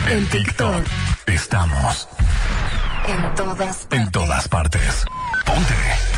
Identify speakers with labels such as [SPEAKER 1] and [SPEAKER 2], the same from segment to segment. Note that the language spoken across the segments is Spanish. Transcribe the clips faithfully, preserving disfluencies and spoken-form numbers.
[SPEAKER 1] En TikTok.
[SPEAKER 2] Estamos.
[SPEAKER 1] En todas partes.
[SPEAKER 2] En todas partes. Ponte.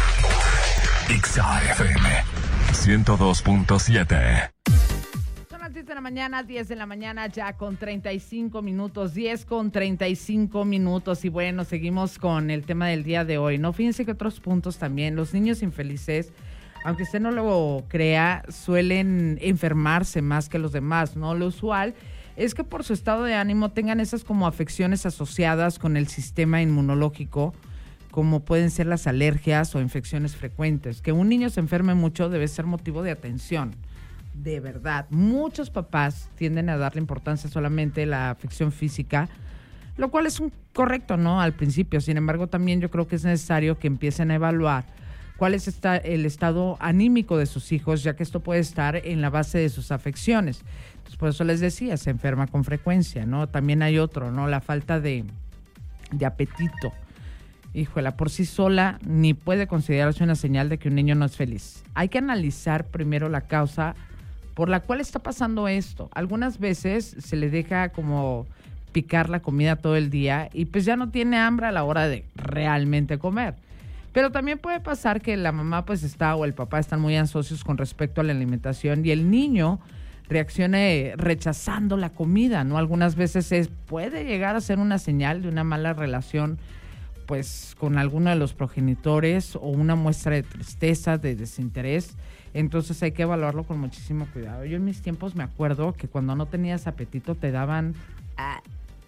[SPEAKER 2] Exa F M ciento dos punto siete.
[SPEAKER 3] Son las diez de la mañana, diez de la mañana ya con treinta y cinco minutos, diez con treinta y cinco minutos. Y bueno, seguimos con el tema del día de hoy, ¿no? Fíjense que otros puntos también, los niños infelices, aunque usted no lo crea, suelen enfermarse más que los demás, ¿no? Lo usual es que por su estado de ánimo tengan esas como afecciones asociadas con el sistema inmunológico, como pueden ser las alergias o infecciones frecuentes. Que un niño se enferme mucho debe ser motivo de atención, de verdad. Muchos papás tienden a darle importancia solamente a la afección física, lo cual es un correcto, ¿no? Al principio. Sin embargo, también yo creo que es necesario que empiecen a evaluar cuál es esta, el estado anímico de sus hijos, ya que esto puede estar en la base de sus afecciones. Entonces, por eso les decía, se enferma con frecuencia, ¿no? También hay otro, ¿no? La falta de, de apetito. Híjole, por sí sola ni puede considerarse una señal de que un niño no es feliz. Hay que analizar primero la causa por la cual está pasando esto. Algunas veces se le deja como picar la comida todo el día y pues ya no tiene hambre a la hora de realmente comer. Pero también puede pasar que la mamá pues está o el papá están muy ansiosos con respecto a la alimentación y el niño reaccione rechazando la comida, ¿no? Algunas veces es, puede llegar a ser una señal de una mala relación pues con alguno de los progenitores o una muestra de tristeza, de desinterés. Entonces hay que evaluarlo con muchísimo cuidado. Yo en mis tiempos me acuerdo que cuando no tenías apetito te daban ah,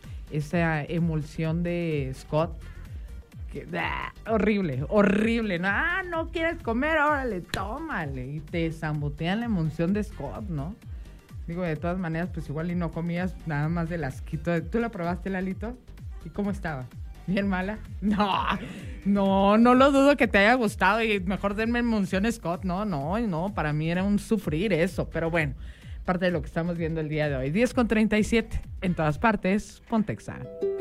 [SPEAKER 3] esa emulsión de Scott. Que, ah, horrible, horrible. No, ah, no quieres comer, órale, tómale. Y te zambutean la emulsión de Scott, ¿no? Digo, de todas maneras, pues igual y no comías nada más del asquito. ¿Tú la probaste, Lalito? ¿Y cómo estaba? ¿Bien mala? No, no, no lo dudo que te haya gustado y mejor denme emulsión Scott. No, no, no, para mí era un sufrir eso. Pero bueno, parte de lo que estamos viendo el día de hoy. diez con treinta y siete, en todas partes, Ponte Exa.